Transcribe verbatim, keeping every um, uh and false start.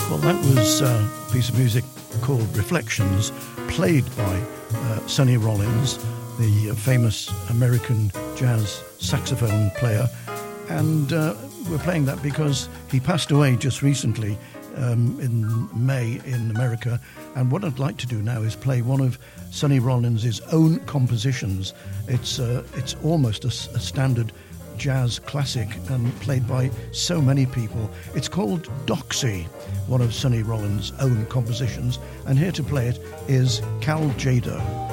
Well, that was uh, a piece of music called Reflections, played by uh, Sonny Rollins, the uh, famous American jazz saxophone player. And uh, we're playing that because he passed away just recently um, in May in America. And what I'd like to do now is play one of Sonny Rollins' own compositions. It's, uh, it's almost a, a standard jazz classic and played by so many people. It's called Doxy, one of Sonny Rollins' own compositions, and here to play it is Cal Tjader.